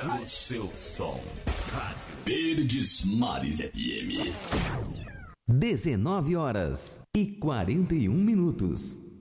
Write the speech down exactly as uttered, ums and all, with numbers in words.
O seu som. Rádio Verdes Mares F M. dezenove horas e quarenta e um minutos.